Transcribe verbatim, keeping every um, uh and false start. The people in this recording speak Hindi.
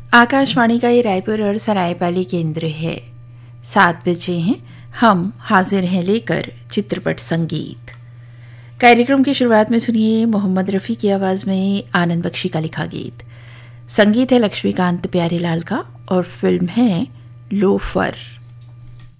आकाशवाणी का ये रायपुर और सरायपाली केंद्र है। सात बजे हैं, हम हाजिर हैं लेकर चित्रपट संगीत। कार्यक्रम की शुरुआत में सुनिए मोहम्मद रफ़ी की आवाज़ में आनंद बख्शी का लिखा गीत। संगीत है लक्ष्मीकांत प्यारेलाल का और फिल्म है लोफर।